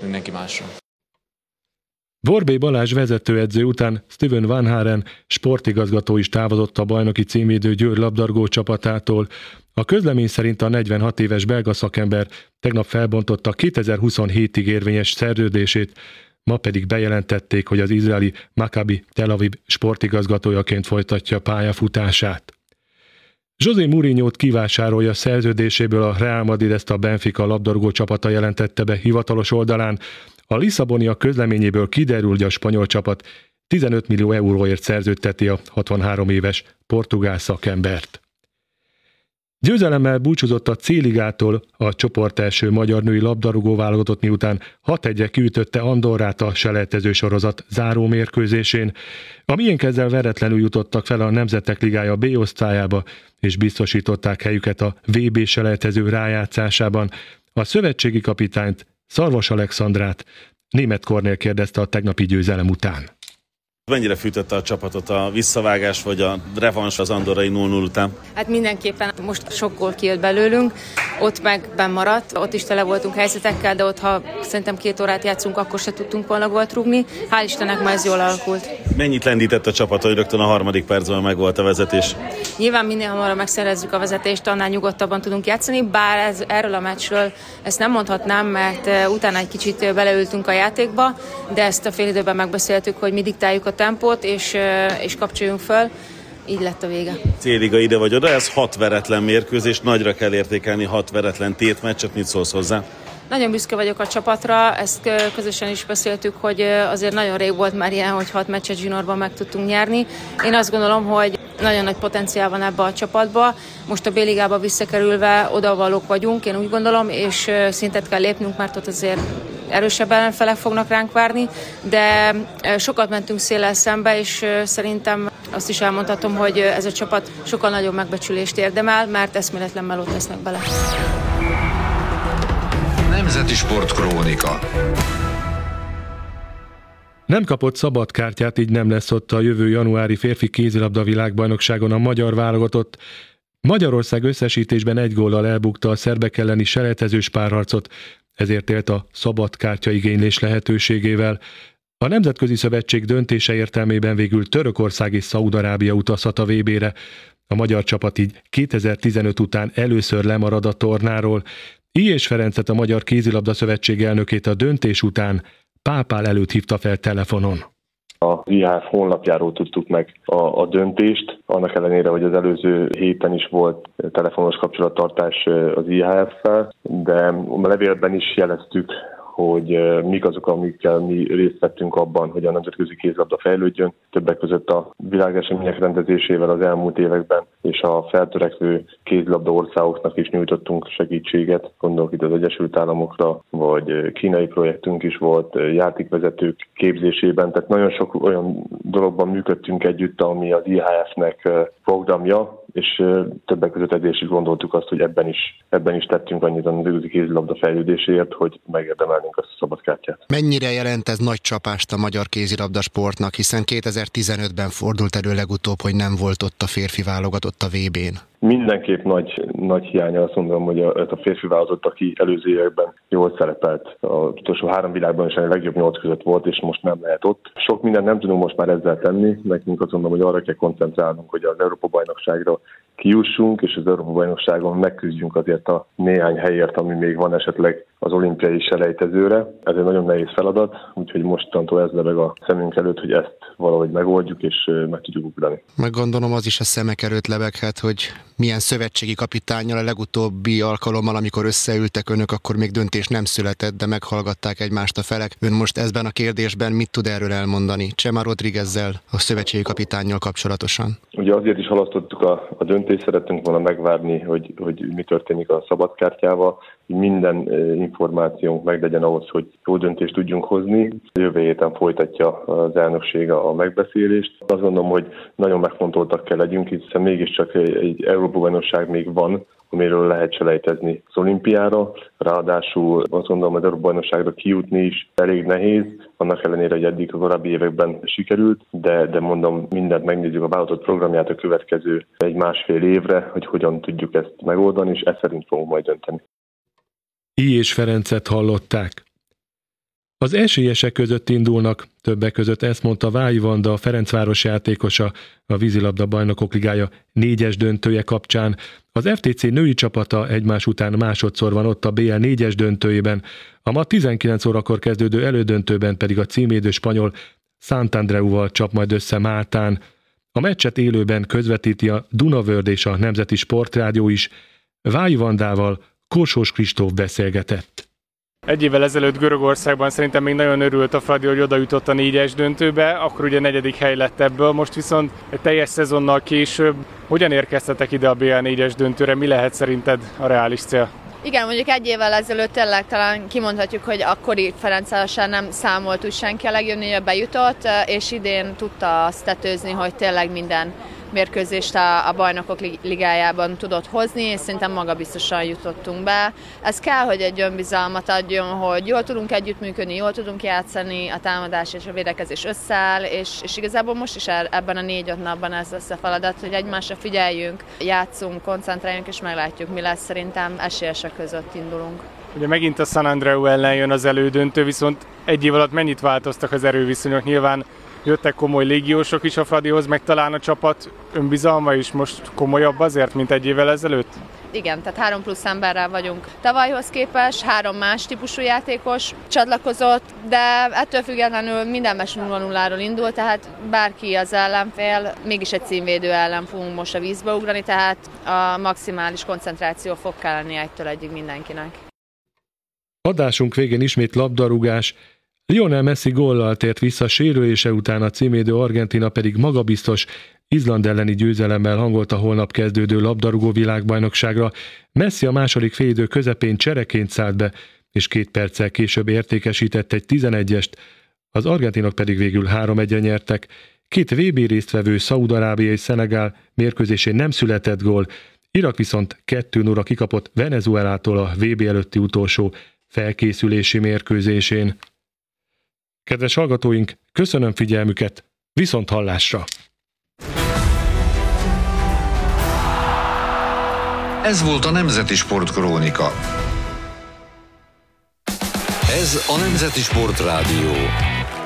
mindenki másra. Borbély Balázs vezetőedző után Steven Van Haren sportigazgató is távozott a bajnoki címvédő Győr labdarúgó csapatától. A közlemény szerint a 46 éves belga szakember tegnap felbontotta 2027-ig érvényes szerződését, ma pedig bejelentették, hogy az izraeli Maccabi Tel Aviv sportigazgatójaként folytatja pályafutását. José Mourinhót kivásárolja szerződéséből a Real Madrid, ezt a Benfica labdarúgó csapata jelentette be hivatalos oldalán. A lisszaboniak közleményéből kiderül, hogy a spanyol csapat 15 millió euróért szerződteti a 63 éves portugál szakembert. Győzelemmel búcsúzott a C-ligától a csoportelső magyar női labdarúgó válogatott, miután 6-1-re kiütötte Andorrát a selejtező sorozat záró mérkőzésén. A miénk ezzel veretlenül jutottak fel a Nemzetek Ligája B osztályába, és biztosították helyüket a VB selejtező rájátszásában. A szövetségi kapitányt, Szarvas Alexandrát Németh Kornél kérdezte a tegnapi győzelem után. Mennyire fűtötte a csapatot a visszavágás vagy a revans az andorrai 0-0 után? Hát mindenképpen most sok gól kijött belőlünk, ott meg bennmaradt, ott is tele voltunk helyzetekkel, de ott ha szerintem 2 órát játszunk, akkor se tudtunk volna gólt rúgni. Hál' Istennek ma ez jól alakult. Mennyit lendített a csapat, hogy rögtön a 3. percben megvolt a vezetés? Nyilván minél hamarabb megszerezzük a vezetést, annál nyugodtabban tudunk játszani, bár erről a meccsről ezt nem mondhatnám, mert utána egy kicsit beleültünk a játékba, de ezt a fél időben megbeszéltük, hogy mi diktáljuk a tempót, és kapcsoljunk föl. Így lett a vége. C-liga ide vagy oda, ez 6 veretlen mérkőzés, nagyra kell értékelni 6 veretlen tétmeccset, mit szólsz hozzá? Nagyon büszke vagyok a csapatra, ezt közösen is beszéltük, hogy azért nagyon rég volt már ilyen, hogy 6 meccset zsinórban meg tudtunk nyerni. Én azt gondolom, hogy nagyon nagy potenciál van ebbe a csapatba. Most a B-ligába visszakerülve odavalók vagyunk, én úgy gondolom, és szintet kell lépnünk, mert ott azért erősebb ellenfelek fognak ránk várni, de sokat mentünk széllel szembe, és szerintem azt is elmondhatom, hogy ez a csapat sokkal nagyobb megbecsülést érdemel, mert eszméletlen melót tesznek bele. Nemzeti Sport Krónika. Nem kapott szabadkártyát, így nem lesz ott a jövő januári férfi kézilabda világbajnokságon a magyar válogatott. Magyarország összesítésben 1 góllal elbukta a szerbek elleni selejtezős párharcot, ezért élt a szabadkártya igénylés lehetőségével. A Nemzetközi Szövetség döntése értelmében végül Törökország és Szaúd-Arábia utazhat a VB-re. A magyar csapat így 2015 után először lemarad a tornáról. Illyés Ferencet, a Magyar Kézilabda Szövetség elnökét a döntés után Pápál előtt hívta fel telefonon. A IHF honlapjáról tudtuk meg a döntést, annak ellenére, hogy az előző héten is volt telefonos kapcsolattartás az IHF-fel, de a levélben is jeleztük, hogy mik azok, amikkel mi részt vettünk abban, hogy a nemzetközi kézilabda fejlődjön. Többek között a világesemények rendezésével az elmúlt években, és a feltörekvő kézilabda országoknak is nyújtottunk segítséget. Gondolok itt az Egyesült Államokra, vagy kínai projektünk is volt, játékvezetők képzésében. Tehát nagyon sok olyan dologban működtünk együtt, ami az IHF-nek programja, és többek között ezért is gondoltuk azt, hogy ebben is tettünk annyit a nemzetközi kézilabda fejlődéséért, hogy megérdemelnénk azt a szabadkártyát. Mennyire jelent ez nagy csapást a magyar kézilabda sportnak, hiszen 2015-ben fordult elő legutóbb, hogy nem volt ott a férfi válogatott a VB-n? Mindenképp nagy hiánya, azt mondom, hogy ez a férfi válogatott, aki előző években jól szerepelt. Az utolsó 3 világban is a legjobb 8 között volt, és most nem lehet ott. Sok mindent nem tudunk most már ezzel tenni, nekünk azt mondom, hogy arra kell koncentrálnunk, hogy az Európa-bajnokságra kijussunk, és az Európa-bajnokságon megküzdjünk azért a néhány helyért, ami még van esetleg az olimpiai selejtezőre. Ez egy nagyon nehéz feladat, úgyhogy mostantól ez lebeg a szemünk előtt, hogy ezt valahogy megoldjuk, és meg tudjuk ugrani. Meg gondolom az is a szemek előtt lebeghet, hogy milyen szövetségi kapitánnyal a legutóbbi alkalommal, amikor összeültek önök, akkor még döntés nem született, de meghallgatták egymást a felek. Ön most ezben a kérdésben mit tud erről elmondani? Chema Rodríguezzel, a szövetségi kapitánnyal kapcsolatosan? Ugye azért is halasztottuk a döntést, szerettünk volna megvárni, hogy mi történik a szabadkártyával, hogy minden információnk meglegyen ahhoz, hogy jó döntést tudjunk hozni. Jövő héten folytatja az elnökség a megbeszélést. Azt gondolom, hogy nagyon megfontoltak kell legyünk, hiszen mégiscsak egy Európa-bajnokság még van, amiről lehet selejtezni az olimpiára. Ráadásul azt gondolom, az Európa-bajnokságra kijutni is elég nehéz, annak ellenére, hogy eddig a korábbi években sikerült, de mondom, mindent megnézzük a vállalatot programját a következő 1-1,5 évre, hogy hogyan tudjuk ezt megoldani, és ezt szerint fogunk majd dönteni. Illyés Ferencet hallották. Az esélyesek között indulnak, többek között ezt mondta Vályi Vanda, a Ferencváros játékosa, a vízilabda bajnokok ligája 4-es döntője kapcsán. Az FTC női csapata egymás után másodszor van ott a BL 4-es döntőjében, a ma 19 órakor kezdődő elődöntőben pedig a címvédő spanyol Santandreuval csap majd össze Máltán. A meccset élőben közvetíti a Dunavörd és a Nemzeti Sportrádió is. Vályi Vandával Korsós Kristóf beszélgetett. Egy évvel ezelőtt Görögországban szerintem még nagyon örült a Fradi, hogy oda jutott a 4-es döntőbe, akkor ugye 4. hely lett ebből, most viszont egy teljes szezonnal később. Hogyan érkeztetek ide a BL 4-es döntőre, mi lehet szerinted a reális cél? Igen, mondjuk egy évvel ezelőtt tényleg talán kimondhatjuk, hogy akkori Ferencvárossal nem számolt úgy senki a legjobb négybe bejutott, és idén tudta azt tetőzni, hogy tényleg minden mérkőzést a bajnokok ligájában tudott hozni, és szerintem magabiztosan jutottunk be. Ez kell, hogy egy önbizalmat adjon, hogy jól tudunk együttműködni, jól tudunk játszani, a támadás és a védekezés összeáll, és igazából most is ebben a 4-5 napban ez lesz a feladat, hogy egymásra figyeljünk, játszunk, koncentráljunk, és meglátjuk, mi lesz. Szerintem esélyesek között indulunk. Ugye megint a San Andreu ellen jön az elődöntő, viszont egy év alatt mennyit változtak az erőviszonyok? Nyilván jöttek komoly légiósok is a Fradihoz, meg talán a csapat önbizalma is most komolyabb azért, mint egy évvel ezelőtt? Igen, tehát 3 plusz emberrel vagyunk tavalyhoz képest, 3 más típusú játékos csatlakozott, de ettől függetlenül minden meccs 0-0-ról indul, tehát bárki az ellenfél, mégis egy címvédő ellen fogunk most a vízbe ugrani, tehát a maximális koncentráció fog kelleni 1-től 1-ig mindenkinek. Adásunk végén ismét labdarúgás. Lionel Messi góllal tért vissza sérülése után, a címvédő Argentína pedig magabiztos Izland elleni győzelemmel hangolta holnap kezdődő labdarúgó világbajnokságra. Messi a második félidő közepén csereként szállt be, és 2 perccel később értékesített egy 11-est, az argentinok pedig végül 3-1-re nyertek. 2 VB résztvevő, Szaúd-Arábia és Szenegál mérkőzésén nem született gól, Irak viszont 2-0-ra kikapott Venezuelától a VB előtti utolsó felkészülési mérkőzésén. Kedves hallgatóink, köszönöm figyelmüket, viszont hallásra! Ez volt a Nemzeti Sport Krónika. Ez a Nemzeti Sport Rádió.